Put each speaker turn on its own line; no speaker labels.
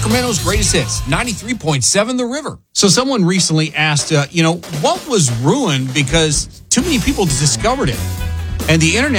Sacramento's greatest hits, 93.7 The River.
So someone recently asked, what was ruined because too many people discovered it? And the internet